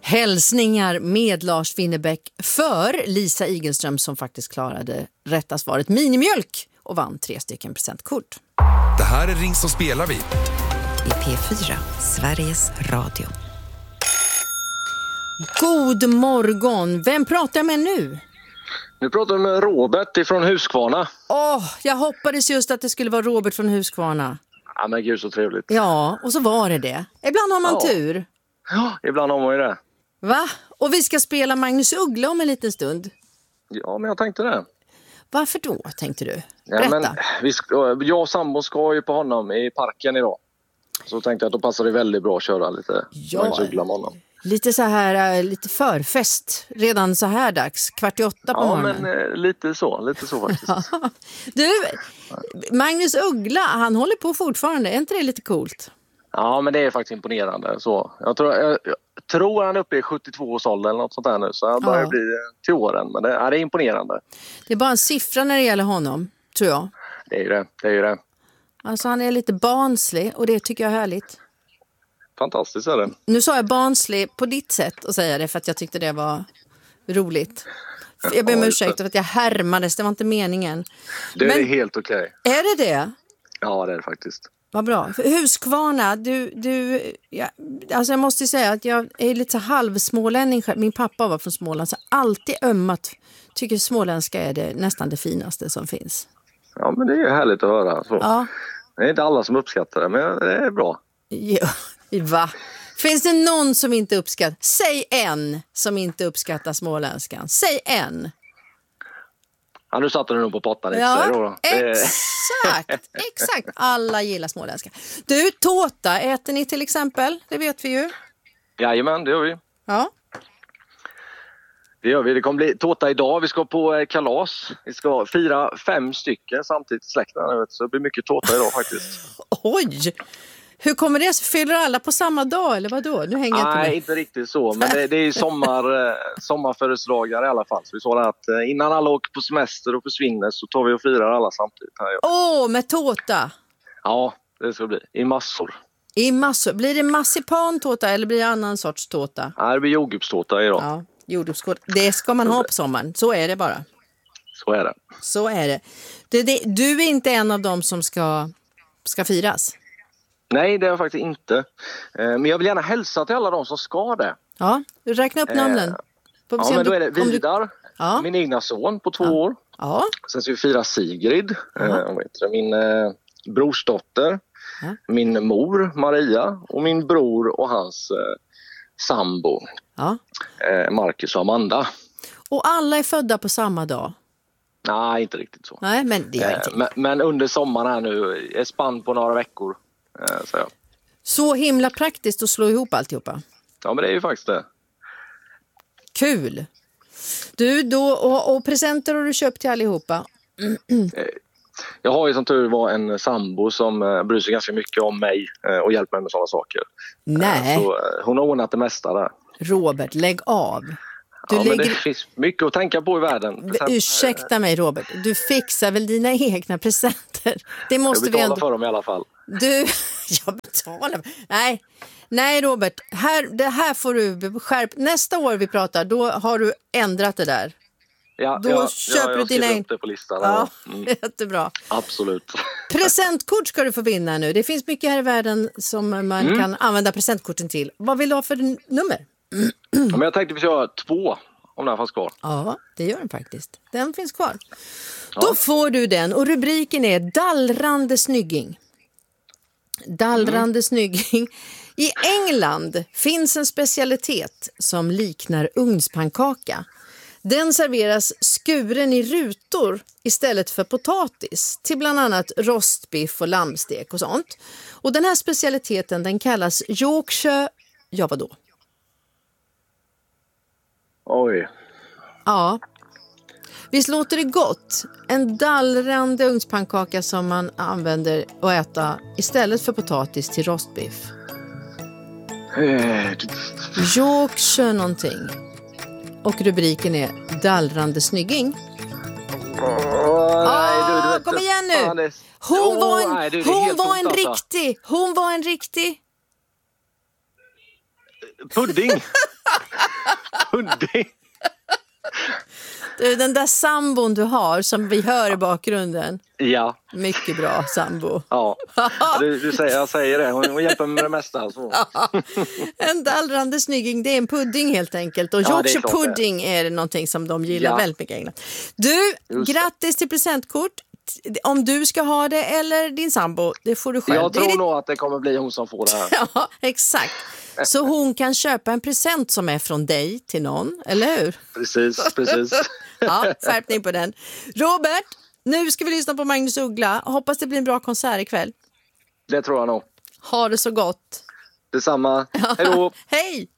Hälsningar med Lars Winnerbäck för Lisa Igelström som faktiskt klarade rätta svaret minimjölk och vann 3 presentkort. Det här är Ring som spelar vi. I P4, Sveriges Radio. God morgon. Vem pratar jag med nu? Nu pratar vi med Robert ifrån Huskvarna. Jag hoppades just att det skulle vara Robert från Huskvarna. Ja, men gud så trevligt. Ja, och så var det. Ibland har man tur. Ja, ibland har man ju det. Va? Och vi ska spela Magnus Uggla om en liten stund. Ja, men jag tänkte det. Varför då, tänkte du? Ja, Berätta. men jag och sambo ska ju på honom i parken idag. Så tänkte jag att då passar det väldigt bra att köra lite Magnus Uggla med honom. Lite så här, lite förfest. Redan så här dags, 7:45 på morgonen. Ja, men lite så faktiskt. Du, Magnus Uggla, han håller på fortfarande. Är inte det lite coolt? Ja, men det är faktiskt imponerande. Så jag tror han är uppe i 72 års ålder eller något sånt där nu. Så han börjar bli till åren. Men det är imponerande. Det är bara en siffra när det gäller honom, tror jag. Det är ju det. Alltså han är lite barnslig och det tycker jag är härligt. Fantastiskt är det. Nu sa jag barnslig på ditt sätt att säga det för att jag tyckte det var roligt. Jag ber om ursäkt för att jag härmades, det var inte meningen. Det är helt okej. Är det? Ja, det är det faktiskt. Vad bra. För Huskvarna, alltså jag måste säga att jag är lite så halvsmålänning. Min pappa var från Småland så alltid ömmat. Tycker småländska är det nästan det finaste som finns. Ja, men det är ju härligt att höra. Så. Ja. Det är inte alla som uppskattar det, men det är bra. Ja, va? Finns det någon som inte uppskattar? Säg en som inte uppskattar småländskan. Säg en. Ja, nu satte du nog på pottan. Ja, exakt. Alla gillar småländska. Du, tårta äter ni till exempel? Det vet vi ju. Jajamän, det gör vi. Ja. Det gör vi. Det kommer bli tårta idag. Vi ska på kalas. Vi ska fira 5 stycken samtidigt i släkten. Så det blir mycket tårta idag faktiskt. Oj! Hur kommer det? Fyller alla på samma dag eller vad då? Nu hänger jag Nej, inte riktigt så. Men det är sommarfödelsedagar i alla fall. Så vi sa att innan alla åker på semester och försvinner så tar vi och firar alla samtidigt. Med tårta? Ja, det ska bli. I massor. I massor. Blir det marsipantårta eller blir det annan sorts tårta? Nej, det blir jordgubbstårta idag. Ja, jordgubbstårta. Det ska man ha på sommaren. Så är det bara. Så är det. Du är inte en av dem som ska firas? Nej, det är jag faktiskt inte. Men jag vill gärna hälsa till alla de som ska det. Ja, räkna upp namnen. Men då är det Vidar, min egna son på 2 år. Ja. Sen ska vi fira Sigrid, min brorsdotter, min mor Maria och min bror och hans sambo Marcus och Amanda. Och alla är födda på samma dag? Nej, inte riktigt så. Nej, men det är inte. Men under sommaren här nu är spann på några veckor. Så himla praktiskt att slå ihop alltihopa. Ja, men det är ju faktiskt det. Kul. Du, då, och presenter har du köpt till allihopa? Jag har ju som tur var en sambo som bryr sig ganska mycket om mig och hjälper mig med sådana saker. Nej. Så hon har ordnat det mesta där. Robert, lägg av. Men det finns mycket att tänka på i världen. Ursäkta mig Robert, du fixar väl dina egna presenter? Det måste jag betalar vi ändå... för dem i alla fall. Jag betalar. Nej Robert, det här får du skärpa. Nästa år vi pratar, då har du ändrat det där. Ja, då köper du dina upp det på listan. Ja, jättebra. Absolut. Presentkort ska du få vinna nu. Det finns mycket här i världen som man kan använda presentkorten till. Vad vill du ha för nummer? Men jag tänkte vi kör 2 om den här fanns kvar. Ja, det gör den faktiskt. Den finns kvar. Ja. Då får du den och rubriken är Dallrande snygging. Dallrande snygging. I England finns en specialitet som liknar ugnspannkaka. Den serveras skuren i rutor istället för potatis till bland annat rostbiff och lammstek och sånt. Och den här specialiteten den kallas Yorkshire... Ja, vadå? Oj. Ja. Visst låter det gott? En dallrande ugnspannkaka som man använder att äta istället för potatis till rostbiff. Yorkshire någonting. Och rubriken är Dallrande snygging. Kom igen nu. Hon var en riktig pudding. pudding. Du, den där sambon du har som vi hör i bakgrunden. Ja. Mycket bra sambo. Ja, jag säger det. Hon hjälper mig med det mesta. Alltså. En dallrande snygging, det är en pudding helt enkelt. Och Yorkshire pudding är det någonting som de gillar väldigt mycket i England. Du, grattis till presentkort. Om du ska ha det eller din sambo, det får du själv. Jag tror nog att det kommer bli hon som får det här. Ja, exakt. Så hon kan köpa en present som är från dig till någon, eller hur? Precis. Ja, skärpning på den. Robert, nu ska vi lyssna på Magnus Uggla. Hoppas det blir en bra konsert ikväll. Det tror jag nog. Ha det så gott. Detsamma. Hej då. Hej!